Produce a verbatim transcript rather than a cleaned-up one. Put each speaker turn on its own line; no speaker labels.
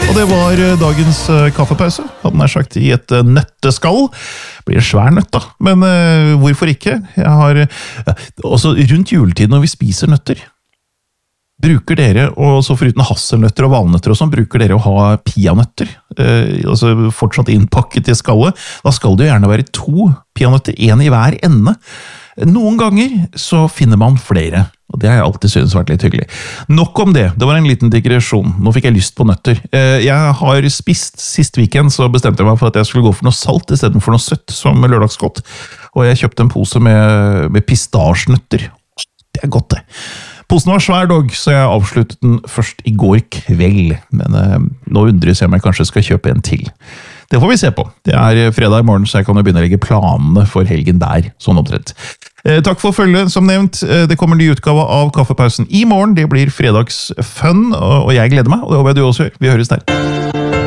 Og det var dagens kaffepause, hadde nær sagt i et nøtteskall. Det blir en svær nøtt da, men uh, hvorfor ikke? Jeg har, uh, også rundt juletiden når vi spiser nøtter, bruker dere, og så foruten hasselnøtter og valnøtter og sånn, bruker dere å ha peanøtter, uh, altså fortsatt innpakket i skallet. Da skal det jo gjerne være to peanøtter, en i hver ende. Noen ganger så finner man flere, og det har jeg alltid synes vært litt hyggelig. Nok om det, det var en liten digresjon. Nå fikk jeg lyst på nøtter. Jeg har spist, sist weekend så bestemte jeg meg for at jeg skulle gå for noe salt i stedet for noe søtt som lørdagsgodt, og jeg kjøpte en pose med, med pistasjenøtter. Det er godt det. Posen var svær dog, så jeg avsluttet den først i går kveld, men eh, nå undres jeg om jeg kanskje skal kjøpe en til. Det får vi se på. Det er fredag i morgen, så jeg kan jo begynne å legge planene for helgen der, sånn omtrent. Eh, takk for følget, som nevnt. Eh, det kommer en ny utgave av Kaffepausen i morgen. Det blir fredagsfun, og jeg gleder meg, og det håper jeg du også gjør. Vi høres der.